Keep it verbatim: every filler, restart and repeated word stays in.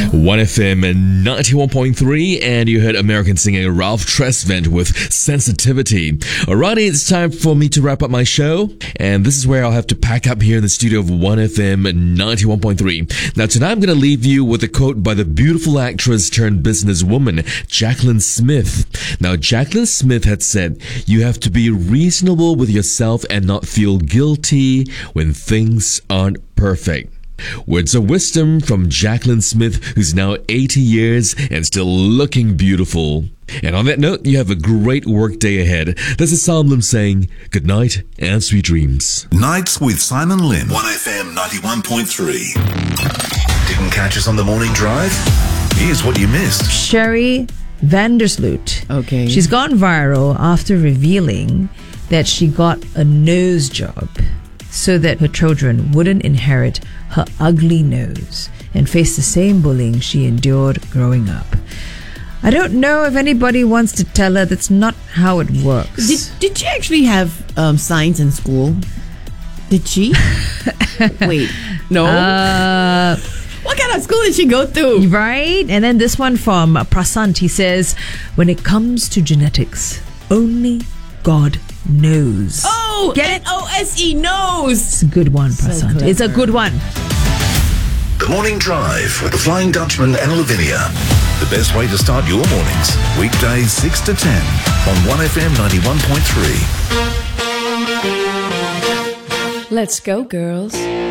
one F M ninety-one point three, and you heard American singer Ralph Tresvant with Sensitivity. Alrighty, it's time for me to wrap up my show, and this is where I'll have to pack up here in the studio of one F M ninety-one point three. Now tonight I'm going to leave you with a quote by the beautiful actress turned businesswoman Jaclyn Smith. Now Jaclyn Smith had said, "You have to be reasonable with yourself and not feel guilty when things aren't perfect." Words of wisdom from Jaclyn Smith, who's now eighty years and still looking beautiful. And on that note, you have a great work day ahead. This is Sam Lim saying good night and sweet dreams. Nights with Simon Lim. one F M ninety-one point three. Didn't catch us on the morning drive? Here's what you missed. Sherry Vandersloot. Okay. She's gone viral after revealing that she got a nose job so that her children wouldn't inherit her ugly nose and face the same bullying she endured growing up. I don't know if anybody wants to tell her that's not how it works. Did, did she actually have um, signs in school? Did she? Wait, no? Uh, what kind of school did she go to? right? And then this one from Prasant. He says, when it comes to genetics, only God knows. Oh, Get it? N O S E, knows. It's a good one, Prasant. clever. It's a good one. The Morning Drive with the Flying Dutchman and Lavinia. The best way to start your mornings. Weekdays six to ten on one F M ninety-one point three. Let's go, girls.